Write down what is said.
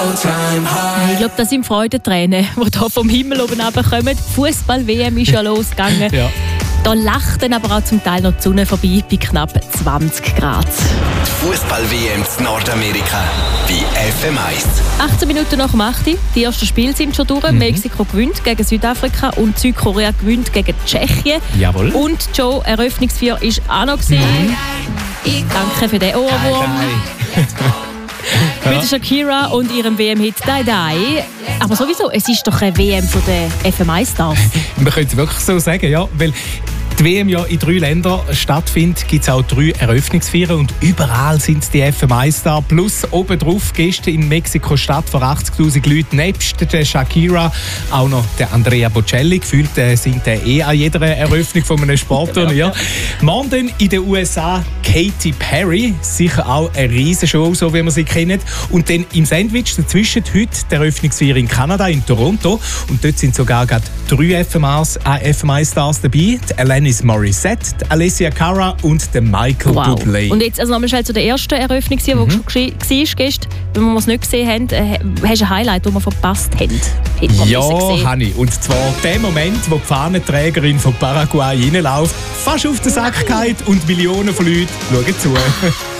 Ich glaube, das sind Freudentränen, die hier vom Himmel oben runterkommen. Die Fußball-WM ist ja losgegangen. Ja. Da lacht dann aber auch zum Teil noch die Sonne vorbei bei knapp 20 Grad. Die Fußball-WM in Nordamerika bei FM1. 18 Minuten nach dem 8. Die ersten Spiele sind schon durch. Mexiko gewinnt gegen Südafrika und Südkorea gewinnt gegen Tschechien. Jawohl. Und Joe, Eröffnungsfeier war auch noch. Danke für den Ohrwurm. Mit Shakira und ihrem WM-Hit «Die Die». Aber sowieso, es ist doch eine WM von den FM1-Stars. Man könnte wirklich so sagen, ja, weil die WM ja in 3 Ländern stattfindet, gibt es auch 3 Eröffnungsfeiern und überall sind die FM1-Stars. Plus obendrauf gestern in Mexiko-Stadt vor 80'000 Leuten, nebst der Shakira auch noch der Andrea Bocelli. Gefühlt sind an jeder Eröffnung von einem Sportturnier. Morgen in den USA Katy Perry, sicher auch eine riesen Show, so wie wir sie kennen. Und dann im Sandwich dazwischen heute die Eröffnungsfeier in Kanada, in Toronto. Und dort sind sogar gerade 3 FM1-Stars dabei. Die Alanis Morissette, die Alessia Cara und der Michael Bublé. Und jetzt also nochmal schnell zu der ersten Eröffnung, die schon war gestern. Wenn wir es nicht gesehen haben, hast du ein Highlight, das wir verpasst haben? Ja, habe ich. Und zwar der Moment, wo die Fahnenträgerin von Paraguay reinläuft, fast auf den Sack geht und Millionen von Leuten schauen zu.